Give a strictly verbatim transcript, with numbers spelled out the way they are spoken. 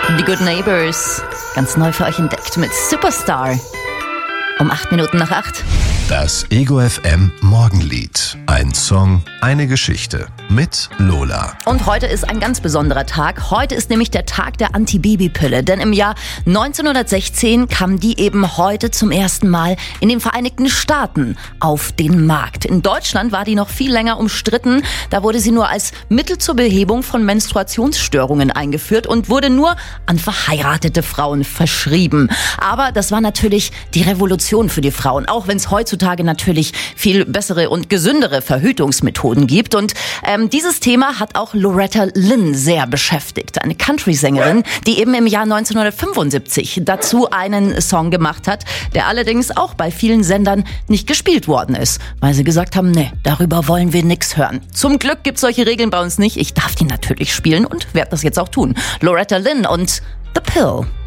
Die Good Neighbors, ganz neu für euch entdeckt mit Superstar. Um acht Minuten nach acht. Das Ego F M Morgenlied. Ein Song, eine Geschichte mit Lola. Und heute ist ein ganz besonderer Tag. Heute ist nämlich der Tag der Antibabypille. Denn im Jahr neunzehnhundertsechzehn kam die eben heute zum ersten Mal in den Vereinigten Staaten auf den Markt. In Deutschland war die noch viel länger umstritten. Da wurde sie nur als Mittel zur Behebung von Menstruationsstörungen eingeführt und wurde nur an verheiratete Frauen verschrieben. Aber das war natürlich die Revolution für die Frauen, auch wenn es heutzutage natürlich viel bessere und gesündere Verhütungsmethoden gibt. Und ähm, dieses Thema hat auch Loretta Lynn sehr beschäftigt. Eine Country-Sängerin, die eben im Jahr neunzehnhundertfünfundsiebzig dazu einen Song gemacht hat, der allerdings auch bei vielen Sendern nicht gespielt worden ist, weil sie gesagt haben, nee, darüber wollen wir nichts hören. Zum Glück gibt's solche Regeln bei uns nicht. Ich darf die natürlich spielen und werde das jetzt auch tun. Loretta Lynn und The Pill.